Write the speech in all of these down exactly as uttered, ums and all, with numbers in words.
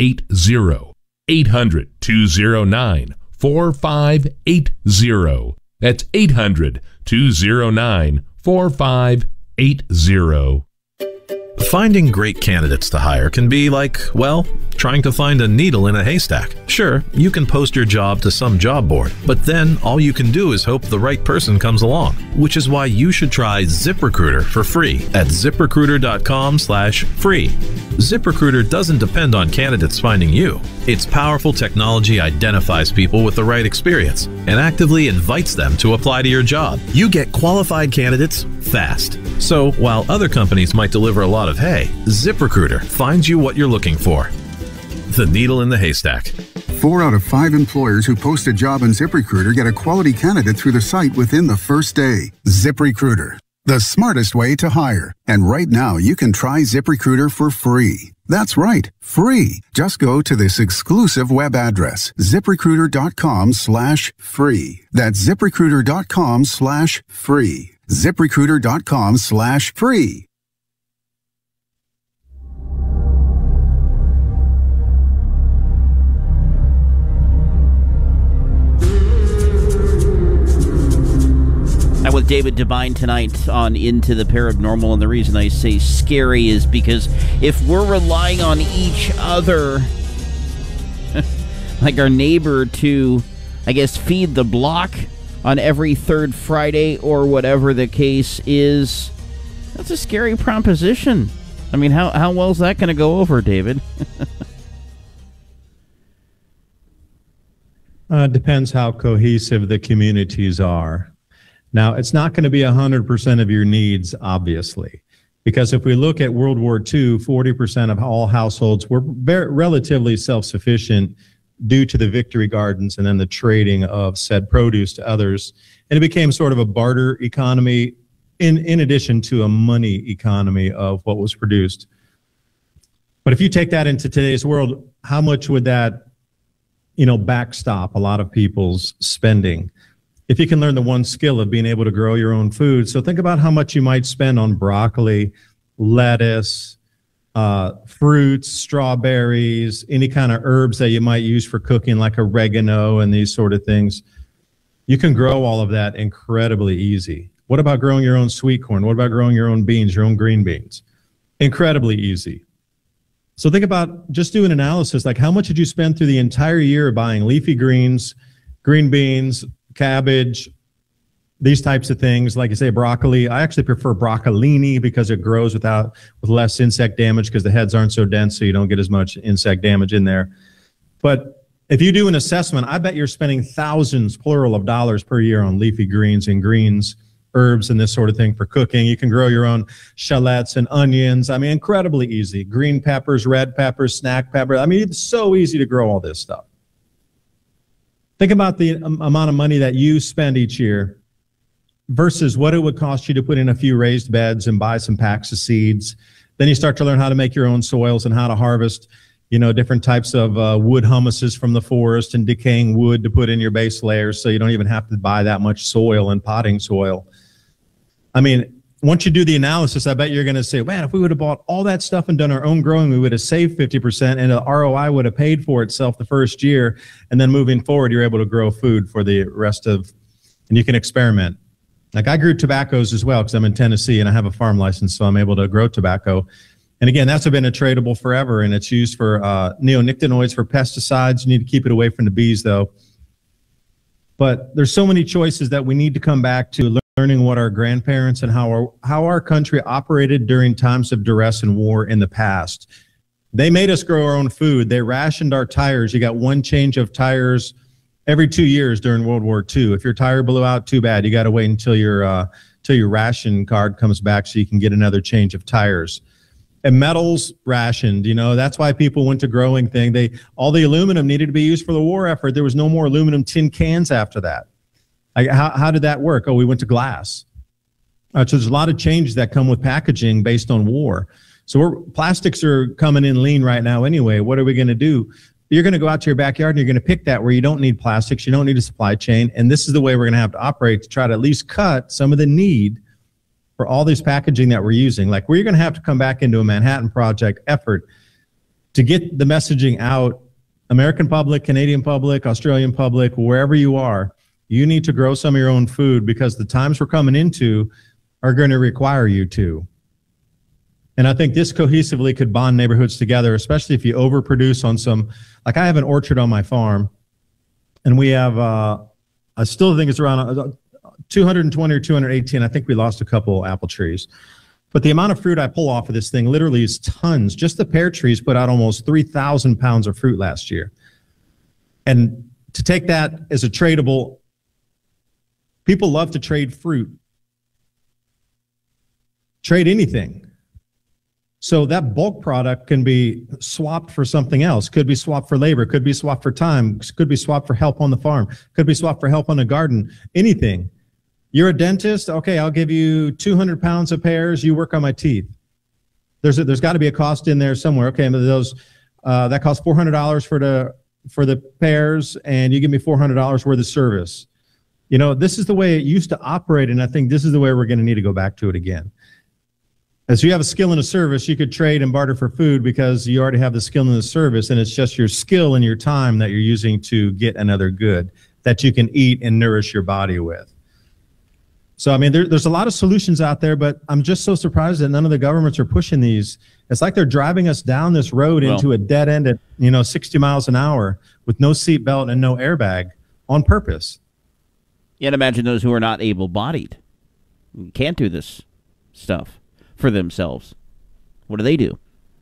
eight zero. eight hundred, two oh nine, four five eight zero. That's eight hundred, two oh nine, four five eight zero. Finding great candidates to hire can be like, well, trying to find a needle in a haystack. Sure, you can post your job to some job board, but then all you can do is hope the right person comes along, which is why you should try ZipRecruiter for free at ZipRecruiter.com slash free. ZipRecruiter doesn't depend on candidates finding you. Its powerful technology identifies people with the right experience and actively invites them to apply to your job. You get qualified candidates fast. So while other companies might deliver a lot of hay, ZipRecruiter finds you what you're looking for. The needle in the haystack. Four out of five employers who post a job on ZipRecruiter get a quality candidate through the site within the first day. ZipRecruiter, the smartest way to hire. And right now, you can try ZipRecruiter for free. That's right, free. Just go to this exclusive web address, ZipRecruiter.com slash free. That's ZipRecruiter.com slash free. ZipRecruiter.com slash free. I'm with David Devine tonight on Into the Paranormal, and the reason I say scary is because if we're relying on each other, like our neighbor, to, I guess, feed the block on every third Friday or whatever the case is, that's a scary proposition. I mean, how, how well is that going to go over, David? uh, depends how cohesive the communities are. Now, it's not going to be one hundred percent of your needs, obviously, because if we look at World War Two, forty percent of all households were very, relatively self-sufficient due to the victory gardens and then the trading of said produce to others. And it became sort of a barter economy in, in addition to a money economy of what was produced. But if you take that into today's world, how much would that, you know, backstop a lot of people's spending? If you can learn the one skill of being able to grow your own food. So think about how much you might spend on broccoli, lettuce, uh, fruits, strawberries, any kind of herbs that you might use for cooking, like oregano and these sort of things. You can grow all of that incredibly easy. What about growing your own sweet corn? What about growing your own beans, your own green beans? Incredibly easy. So think about just do an analysis, like how much did you spend through the entire year buying leafy greens, green beans, cabbage, these types of things. Like you say, broccoli. I actually prefer broccolini because it grows without with less insect damage because the heads aren't so dense, so you don't get as much insect damage in there. But if you do an assessment, I bet you're spending thousands, plural, of dollars per year on leafy greens and greens, herbs, and this sort of thing for cooking. You can grow your own shallots and onions. I mean, incredibly easy. Green peppers, red peppers, snack pepper. I mean, it's so easy to grow all this stuff. Think about the um, amount of money that you spend each year versus what it would cost you to put in a few raised beds and buy some packs of seeds. Then you start to learn how to make your own soils and how to harvest, you know, different types of uh, wood humuses from the forest and decaying wood to put in your base layers so you don't even have to buy that much soil and potting soil. I mean, once you do the analysis, I bet you're going to say, man, if we would have bought all that stuff and done our own growing, we would have saved fifty percent and the R O I would have paid for itself the first year. And then moving forward, you're able to grow food for the rest of, and you can experiment. Like I grew tobaccos as well because I'm in Tennessee and I have a farm license, so I'm able to grow tobacco. And again, that's been a tradable forever, and it's used for uh, neonicotinoids for pesticides. You need to keep it away from the bees, though. But there's so many choices that we need to come back to learning what our grandparents and how our, how our country operated during times of duress and war in the past. They made us grow our own food. They rationed our tires. You got one change of tires every two years during World War Two. If your tire blew out, too bad. You got to wait until your, uh, until your ration card comes back so you can get another change of tires. And metals rationed, you know, that's why people went to growing thing. They, all the aluminum needed to be used for the war effort. There was no more aluminum tin cans after that. Like, how, how did that work? Oh, we went to glass. Uh, so there's a lot of changes that come with packaging based on war. So we're, plastics are coming in lean right now anyway. What are we going to do? You're going to go out to your backyard and you're going to pick that where you don't need plastics. You don't need a supply chain. And this is the way we're going to have to operate to try to at least cut some of the need for all this packaging that we're using. Like, we're going to have to come back into a Manhattan Project effort to get the messaging out, American public, Canadian public, Australian public, wherever you are, you need to grow some of your own food because the times we're coming into are going to require you to. And I think this cohesively could bond neighborhoods together, especially if you overproduce on some, like I have an orchard on my farm, and we have, uh, I still think it's around two hundred twenty or two hundred eighteen. I think we lost a couple apple trees. But the amount of fruit I pull off of this thing literally is tons. Just the pear trees put out almost three thousand pounds of fruit last year. And to take that as a tradable, people love to trade fruit. Trade anything. So that bulk product can be swapped for something else. Could be swapped for labor. Could be swapped for time. Could be swapped for help on the farm. Could be swapped for help on the garden. Anything. You're a dentist. Okay, I'll give you two hundred pounds of pears. You work on my teeth. There's a, there's got to be a cost in there somewhere. Okay, those uh, that costs four hundred dollars for the for the pears, and you give me four hundred dollars worth of service. You know, this is the way it used to operate, and I think this is the way we're going to need to go back to it again. As you have a skill and a service, you could trade and barter for food because you already have the skill and the service, and it's just your skill and your time that you're using to get another good that you can eat and nourish your body with. So, I mean, there, there's a lot of solutions out there, but I'm just so surprised that none of the governments are pushing these. It's like they're driving us down this road well, into a dead end at, you know, sixty miles an hour with no seatbelt and no airbag on purpose. Yet imagine those who are not able-bodied, can't do this stuff for themselves. What do they do?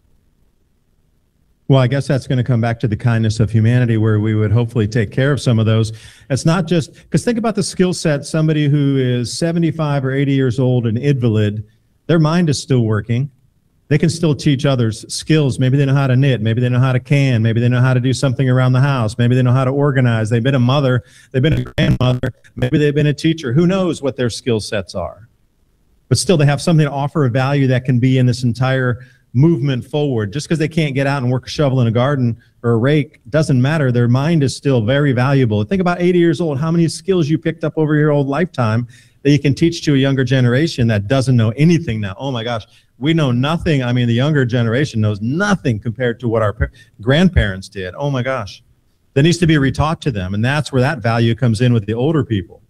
Well, I guess that's going to come back to the kindness of humanity, where we would hopefully take care of some of those. It's not just because think about the skill set. Somebody who is seventy-five or eighty years old, an invalid, their mind is still working. They can still teach others skills. Maybe they know how to knit. Maybe they know how to can. Maybe they know how to do something around the house. Maybe they know how to organize. They've been a mother. They've been a grandmother. Maybe they've been a teacher. Who knows what their skill sets are? But still, they have something to offer, a value that can be in this entire movement forward. Just because they can't get out and work a shovel in a garden or a rake doesn't matter. Their mind is still very valuable. Think about eighty years old, how many skills you picked up over your old lifetime that you can teach to a younger generation that doesn't know anything now. Oh my gosh, we know nothing. I mean, the younger generation knows nothing compared to what our grandparents did. Oh my gosh. That needs to be retaught to them, and that's where that value comes in with the older people.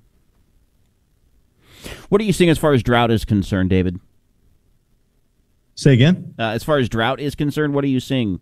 What are you seeing as far as drought is concerned, David? Say again? Uh, as far as drought is concerned, what are you seeing?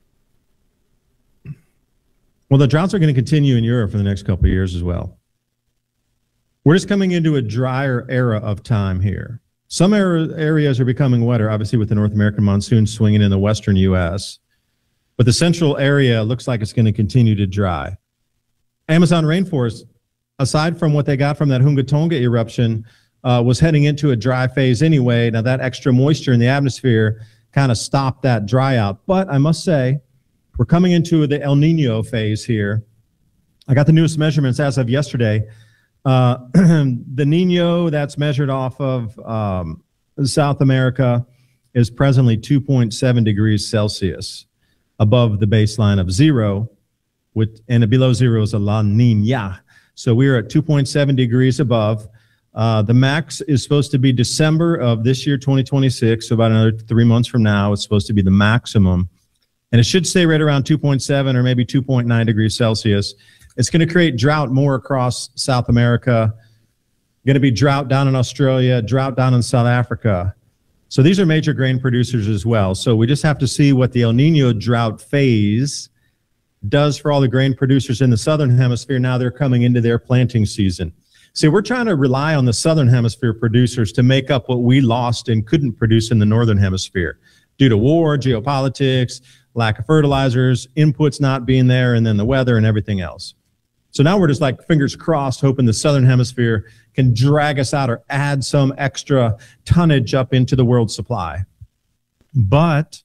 Well, the droughts are going to continue in Europe for the next couple of years as well. We're just coming into a drier era of time here. Some areas are becoming wetter, obviously with the North American monsoon swinging in the western U S, but the central area looks like it's going to continue to dry. Amazon rainforest, aside from what they got from that Hunga Tonga eruption, uh, was heading into a dry phase anyway. Now that extra moisture in the atmosphere kind of stopped that dry out. But I must say, we're coming into the El Nino phase here. I got the newest measurements as of yesterday. Uh, the Nino that's measured off of um, South America is presently two point seven degrees Celsius above the baseline of zero, with, and below zero is a La Nina. So we are at two point seven degrees above. Uh, the max is supposed to be December of this year, twenty twenty-six, so about another three months from now, it's supposed to be the maximum. And it should stay right around two point seven or maybe two point nine degrees Celsius. It's going to create drought more across South America, going to be drought down in Australia, drought down in South Africa. So these are major grain producers as well. So we just have to see what the El Nino drought phase does for all the grain producers in the Southern Hemisphere. Now they're coming into their planting season. See, we're trying to rely on the Southern Hemisphere producers to make up what we lost and couldn't produce in the Northern Hemisphere due to war, geopolitics, lack of fertilizers, inputs not being there, and then the weather and everything else. So now we're just like fingers crossed, hoping the Southern Hemisphere can drag us out or add some extra tonnage up into the world supply. But,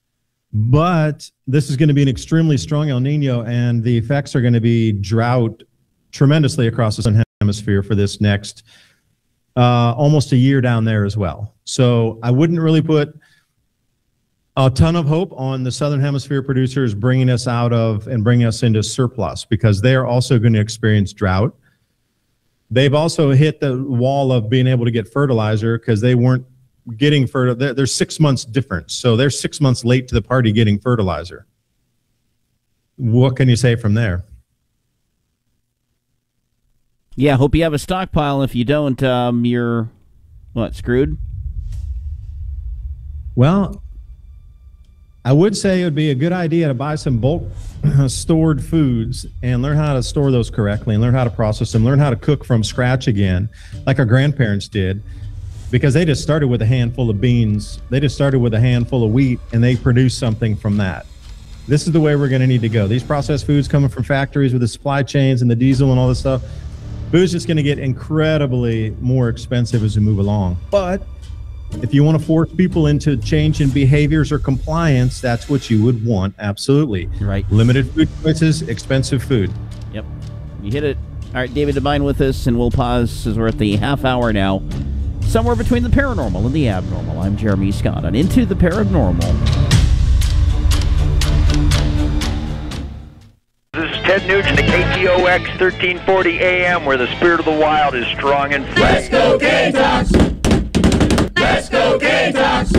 but this is going to be an extremely strong El Nino, and the effects are going to be drought tremendously across the Southern Hemisphere for this next uh, almost a year down there as well. So I wouldn't really put a ton of hope on the Southern Hemisphere producers bringing us out of and bringing us into surplus, because they are also going to experience drought. They've also hit the wall of being able to get fertilizer because they weren't getting fertilizer. They're, they're six months difference. So they're six months late to the party getting fertilizer. What can you say from there? Yeah, hope you have a stockpile. If you don't, um, you're, what, screwed? Well, I would say it would be a good idea to buy some bulk stored foods and learn how to store those correctly and learn how to process them, learn how to cook from scratch again, like our grandparents did, because they just started with a handful of beans. They just started with a handful of wheat, and they produced something from that. This is the way we're going to need to go. These processed foods coming from factories with the supply chains and the diesel and all this stuff, food's just going to get incredibly more expensive as we move along. But if you want to force people into change in behaviors or compliance, that's what you would want. Absolutely. Right. Limited food choices, expensive food. Yep. You hit it. All right, David Devine with us, and we'll pause as we're at the half hour now. Somewhere between the paranormal and the abnormal. I'm Jeremy Scott on Into the Paranormal. This is Ted Nugent at K T O X thirteen forty A M, where the spirit of the wild is strong and free. Let's go Gamecocks! Let's go Gamecocks!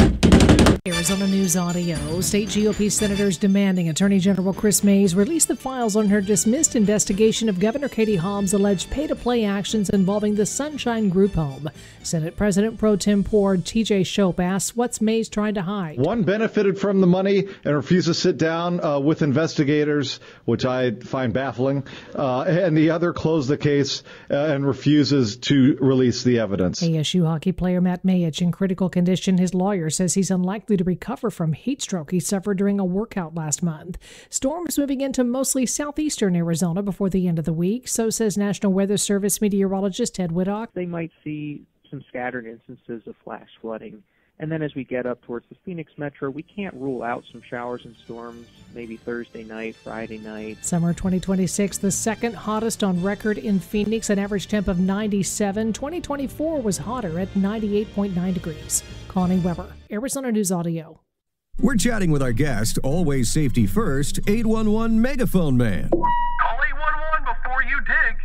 Arizona News Audio. State G O P senators demanding Attorney General Chris Mays release the files on her dismissed investigation of Governor Katie Hobbs' alleged pay-to-play actions involving the Sunshine Group home. Senate President Pro Tempore T J Shope asks, what's Mays trying to hide? One benefited from the money and refused to sit down uh, with investigators, which I find baffling, uh, and the other closed the case uh, and refuses to release the evidence. A S U hockey player Matt Mayich in critical condition. His lawyer says he's unlikely to recover from heat stroke he suffered during a workout last month. Storms moving into mostly southeastern Arizona before the end of the week. So says National Weather Service meteorologist Ted Whittock. They might see some scattered instances of flash flooding. And then as we get up towards the Phoenix metro, we can't rule out some showers and storms, maybe Thursday night, Friday night. Summer twenty twenty-six, the second hottest on record in Phoenix, an average temp of ninety-seven. twenty twenty-four was hotter at ninety-eight point nine degrees. Connie Weber, Arizona News Audio. We're chatting with our guest, always safety first, eight one one Megaphone Man. Call eight one one before you dig.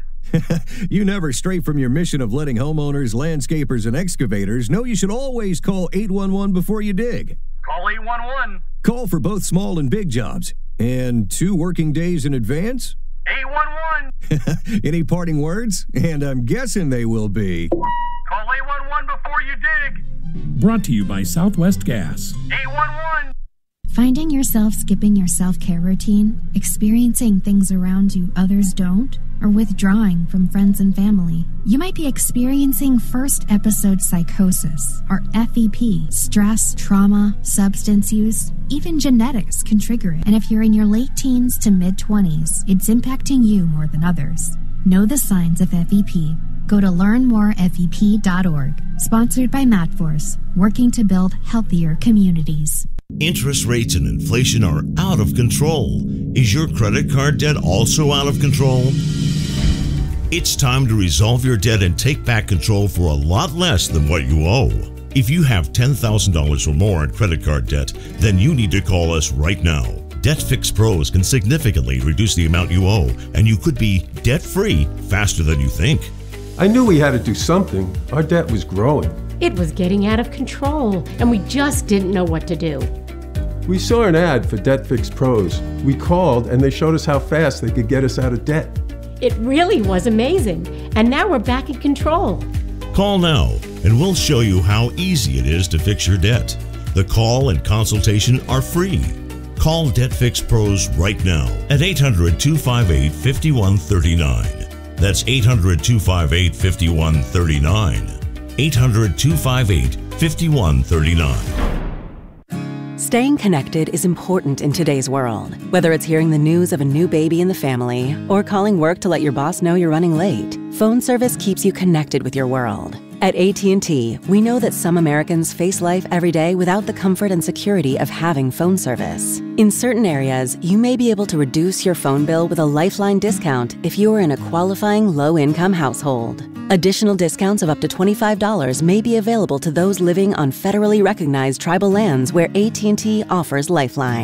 You never stray from your mission of letting homeowners, landscapers, and excavators know you should always call eight one one before you dig. Call eight one one. Call for both small and big jobs. And two working days in advance? eight one one. Any parting words? And I'm guessing they will be. Call eight one one before you dig. Brought to you by Southwest Gas. eight one one. Finding yourself skipping your self-care routine, experiencing things around you others don't, or withdrawing from friends and family. You might be experiencing first episode psychosis, or F E P. Stress, trauma, substance use, even genetics can trigger it. And if you're in your late teens to mid-twenties, it's impacting you more than others. Know the signs of F E P. Go to learn more F E P dot org. Sponsored by MatForce, working to build healthier communities. Interest rates and inflation are out of control. Is your credit card debt also out of control? It's time to resolve your debt and take back control for a lot less than what you owe. If you have ten thousand dollars or more in credit card debt, then you need to call us right now. DebtFix Pros can significantly reduce the amount you owe, and you could be debt-free faster than you think. I knew we had to do something. Our debt was growing. It was getting out of control, and we just didn't know what to do. We saw an ad for DebtFix Pros. We called, and they showed us how fast they could get us out of debt. It really was amazing, and now we're back in control. Call now, and we'll show you how easy it is to fix your debt. The call and consultation are free. Call DebtFix Pros right now at eight hundred, two five eight, five one three nine. That's eight hundred, two five eight, five one three nine. eight hundred, two five eight, five one three nine. Staying connected is important in today's world. Whether it's hearing the news of a new baby in the family or calling work to let your boss know you're running late, phone service keeps you connected with your world. At A T and T, we know that some Americans face life every day without the comfort and security of having phone service. In certain areas, you may be able to reduce your phone bill with a Lifeline discount if you are in a qualifying low-income household. Additional discounts of up to twenty-five dollars may be available to those living on federally recognized tribal lands where A T and T offers Lifeline.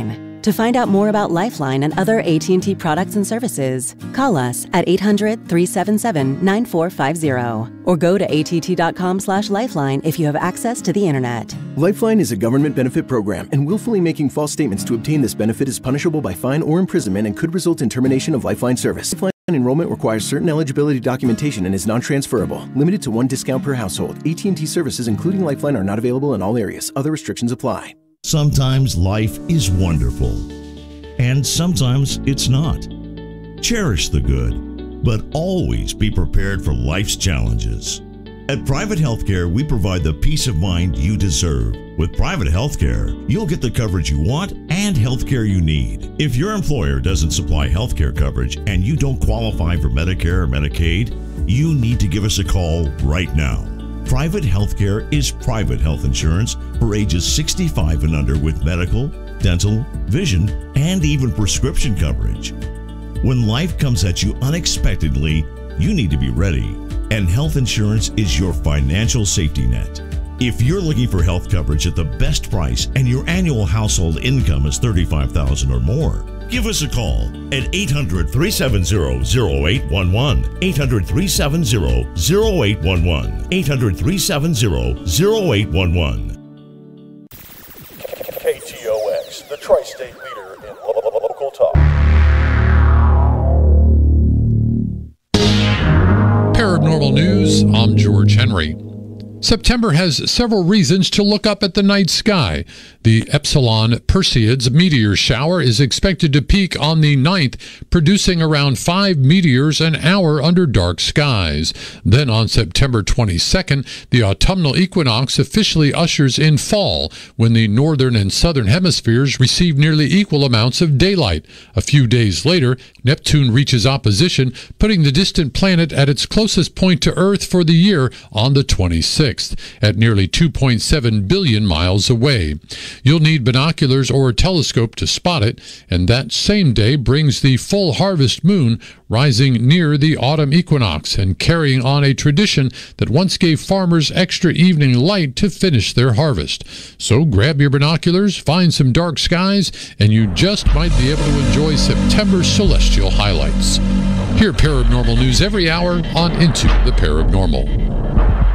To find out more about Lifeline and other A T and T products and services, call us at eight hundred, three seven seven, nine four five zero or go to att.com slash lifeline if you have access to the internet. Lifeline is a government benefit program, and willfully making false statements to obtain this benefit is punishable by fine or imprisonment and could result in termination of Lifeline service. Lifeline enrollment requires certain eligibility documentation and is non-transferable. Limited to one discount per household. A T and T services, including Lifeline, are not available in all areas. Other restrictions apply. Sometimes life is wonderful, and sometimes it's not. Cherish the good, but always be prepared for life's challenges. At Private Healthcare, we provide the peace of mind you deserve. With Private Healthcare, you'll get the coverage you want and healthcare you need. If your employer doesn't supply healthcare coverage and you don't qualify for Medicare or Medicaid, you need to give us a call right now. Private Healthcare is private health insurance for ages sixty-five and under with medical, dental, vision, and even prescription coverage. When life comes at you unexpectedly, you need to be ready, and health insurance is your financial safety net. If you're looking for health coverage at the best price and your annual household income is thirty-five thousand dollars or more, give us a call at eight hundred, three seven zero, zero eight one one, eight hundred, three seven zero, zero eight one one, eight hundred, three seven zero, zero eight one one. K T O X, the tri-state leader in local talk. Paranormal News, I'm George Henry. September has several reasons to look up at the night sky. The Epsilon Perseids meteor shower is expected to peak on the ninth, producing around five meteors an hour under dark skies. Then on September twenty-second, the autumnal equinox officially ushers in fall, when the northern and southern hemispheres receive nearly equal amounts of daylight. A few days later, Neptune reaches opposition, putting the distant planet at its closest point to Earth for the year on the twenty-sixth. At nearly two point seven billion miles away. You'll need binoculars or a telescope to spot it, and that same day brings the full harvest moon rising near the autumn equinox and carrying on a tradition that once gave farmers extra evening light to finish their harvest. So grab your binoculars, find some dark skies, and you just might be able to enjoy September's celestial highlights. Hear Paranormal News every hour on Into the Paranormal.